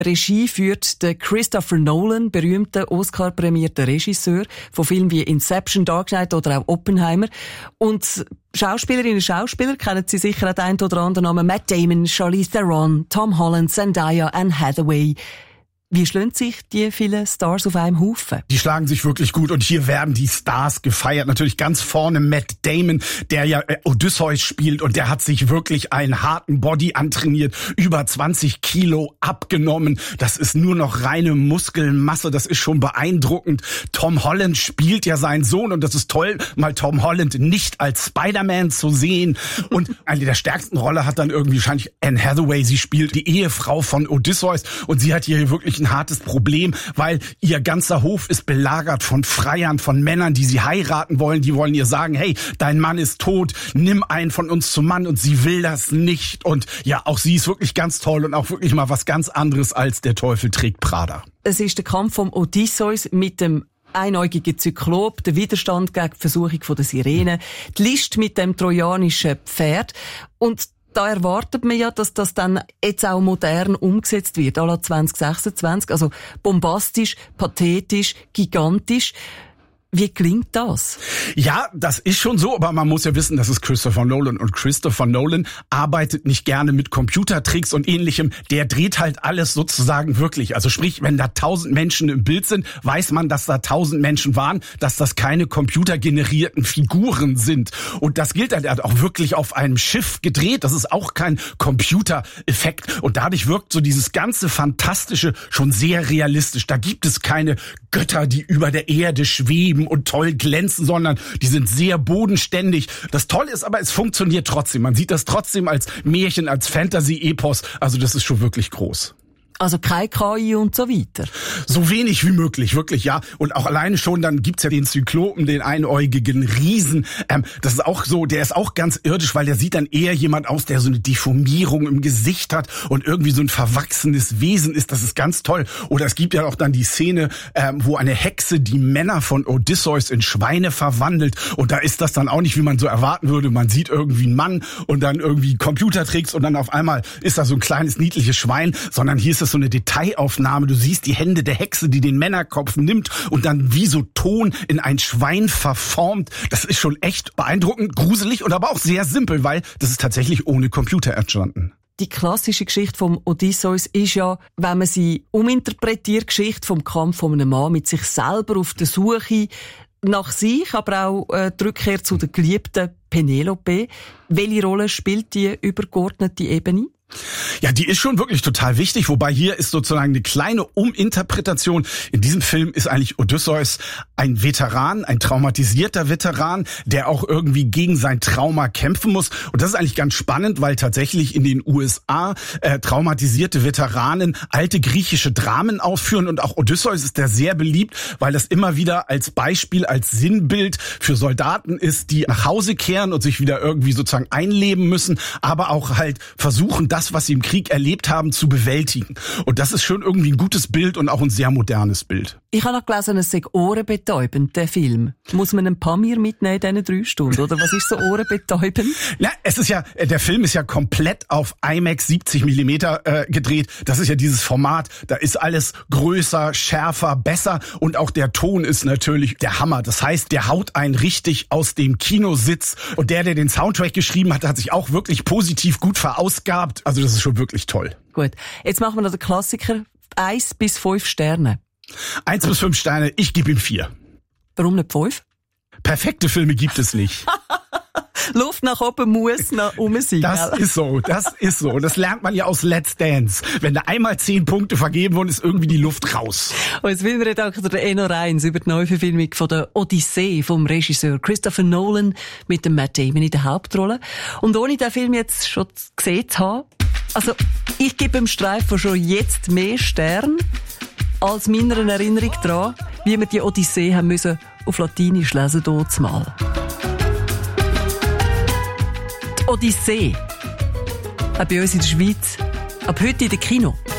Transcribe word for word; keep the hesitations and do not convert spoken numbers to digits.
Regie führt der Christopher Nolan, berühmter Oscar-prämierter Regisseur von Filmen wie Inception, Dark Knight oder auch Oppenheimer. Und Schauspielerinnen und Schauspieler kennen Sie sicher auch den einen oder anderen Namen. Matt Damon, Charlize Theron, Tom Holland, Zendaya, Anne Hathaway. Wie schlagen sich die vielen Stars auf einem Haufen? Die schlagen sich wirklich gut und hier werden die Stars gefeiert. Natürlich ganz vorne Matt Damon, der ja Odysseus spielt und der hat sich wirklich einen harten Body antrainiert. Über zwanzig Kilo abgenommen. Das ist nur noch reine Muskelmasse. Das ist schon beeindruckend. Tom Holland spielt ja seinen Sohn und das ist toll, mal Tom Holland nicht als Spider-Man zu sehen. Und eine der stärksten Rolle hat dann irgendwie wahrscheinlich Anne Hathaway. Sie spielt die Ehefrau von Odysseus und sie hat hier wirklich ein hartes Problem, weil ihr ganzer Hof ist belagert von Freiern, von Männern, die sie heiraten wollen. Die wollen ihr sagen, hey, dein Mann ist tot, nimm einen von uns zum Mann und sie will das nicht. Und ja, auch sie ist wirklich ganz toll und auch wirklich mal was ganz anderes als der Teufel trägt Prada. Es ist der Kampf vom Odysseus mit dem einäugigen Zyklop, der Widerstand gegen die Versuchung von der Sirene, die List mit dem trojanischen Pferd und da erwartet man ja, dass das dann jetzt auch modern umgesetzt wird, à la zwanzig sechsundzwanzig, also bombastisch, pathetisch, gigantisch. Wie klingt das? Ja, das ist schon so, aber man muss ja wissen, das ist Christopher Nolan und Christopher Nolan arbeitet nicht gerne mit Computertricks und Ähnlichem. Der dreht halt alles sozusagen wirklich. Also sprich, wenn da tausend Menschen im Bild sind, weiß man, dass da tausend Menschen waren, dass das keine computergenerierten Figuren sind. Und das gilt halt, er hat auch wirklich auf einem Schiff gedreht. Das ist auch kein Computereffekt. Und dadurch wirkt so dieses ganze Fantastische schon sehr realistisch. Da gibt es keine Götter, die über der Erde schweben und toll glänzen, sondern die sind sehr bodenständig. Das Tolle ist aber, es funktioniert trotzdem. Man sieht das trotzdem als Märchen, als Fantasy-Epos. Also das ist schon wirklich groß. Also kein K I und so weiter. So wenig wie möglich, wirklich, ja. Und auch alleine schon, dann gibt's ja den Zyklopen, den einäugigen Riesen. Ähm, das ist auch so, der ist auch ganz irdisch, weil der sieht dann eher jemand aus, der so eine Deformierung im Gesicht hat und irgendwie so ein verwachsenes Wesen ist. Das ist ganz toll. Oder es gibt ja auch dann die Szene, ähm, wo eine Hexe die Männer von Odysseus in Schweine verwandelt. Und da ist das dann auch nicht, wie man so erwarten würde. Man sieht irgendwie einen Mann und dann irgendwie Computertricks und dann auf einmal ist da so ein kleines, niedliches Schwein, sondern hier ist es so eine Detailaufnahme. Du siehst die Hände der Hexe, die den Männerkopf nimmt und dann wie so Ton in ein Schwein verformt. Das ist schon echt beeindruckend, gruselig und aber auch sehr simpel, weil das ist tatsächlich ohne Computer entstanden. Die klassische Geschichte vom Odysseus ist ja, wenn man sie uminterpretiert, Geschichte vom Kampf von einem Mann mit sich selber auf der Suche nach sich, aber auch äh, die Rückkehr zu der geliebten Penelope. Welche Rolle spielt die übergeordnete Ebene? Ja, die ist schon wirklich total wichtig, wobei hier ist sozusagen eine kleine Uminterpretation. In diesem Film ist eigentlich Odysseus ein Veteran, ein traumatisierter Veteran, der auch irgendwie gegen sein Trauma kämpfen muss. Und das ist eigentlich ganz spannend, weil tatsächlich in den U S A äh, traumatisierte Veteranen alte griechische Dramen aufführen und auch Odysseus ist da sehr beliebt, weil das immer wieder als Beispiel, als Sinnbild für Soldaten ist, die nach Hause kehren und sich wieder irgendwie sozusagen einleben müssen, aber auch halt versuchen, das Das, was sie im Krieg erlebt haben, zu bewältigen. Und das ist schon irgendwie ein gutes Bild und auch ein sehr modernes Bild. Ich habe noch gelesen, es sei ohrenbetäubend, der Film. Muss man einen Pamir mitnehmen in diesen drei Stunden? Oder was ist so ohrenbetäubend? Ja, es ist ja, der Film ist ja komplett auf IMAX siebzig Millimeter äh, gedreht. Das ist ja dieses Format. Da ist alles größer, schärfer, besser. Und auch der Ton ist natürlich der Hammer. Das heißt, der haut einen richtig aus dem Kinositz. Und der, der den Soundtrack geschrieben hat, hat sich auch wirklich positiv gut verausgabt. Also das ist schon wirklich toll. Gut, jetzt machen wir noch den Klassiker. Eins bis fünf Sterne. Eins bis fünf Sterne, ich gebe ihm vier. Warum nicht fünf? Perfekte Filme gibt es nicht. Luft nach oben muss noch um sein. Das ist so, das ist so. Das lernt man ja aus Let's Dance. Wenn da einmal zehn Punkte vergeben wurden, ist irgendwie die Luft raus. Und jetzt will mir Redakteur der Enno Reins über die Neuverfilmung von der Odyssee vom Regisseur Christopher Nolan mit dem Matt Damon in der Hauptrolle. Und ohne den Film jetzt schon gesehen zu haben, also ich gebe dem Streifen schon jetzt mehr Sterne als meiner Erinnerung daran, wie wir die Odyssee haben müssen auf Latinisch lesen dort mal. Die Odyssee hat bei uns in der Schweiz ab heute in den Kino.